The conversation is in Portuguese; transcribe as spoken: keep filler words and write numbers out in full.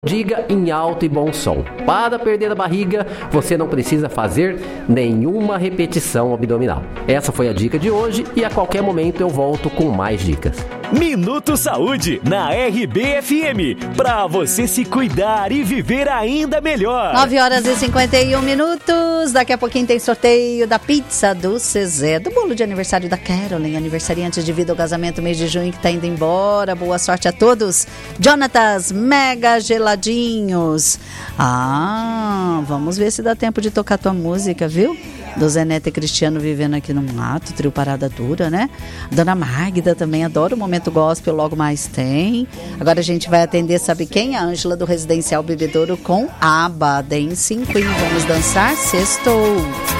Diga em alto e bom som. Para perder a barriga, você não precisa fazer nenhuma repetição abdominal. Essa foi a dica de hoje e a qualquer momento eu volto com mais dicas. Minuto Saúde na R B F M, pra você se cuidar e viver ainda melhor. nove horas e cinquenta e um minutos. Daqui a pouquinho tem sorteio da pizza do Cezé, do bolo de aniversário da Carolyn, aniversariante de vida ao casamento, mês de junho que tá indo embora. Boa sorte a todos. Jonatas, mega geladinhos. Ah, vamos ver se dá tempo de tocar tua música, viu? Do Zé Neto e Cristiano vivendo aqui no mato, trio Parada Dura, né? Dona Magda também adora o Momento Gospel, logo mais tem. Agora a gente vai atender, sabe quem? A Ângela do Residencial Bebedouro com Aba Dance em Queen. Vamos dançar? Sextou!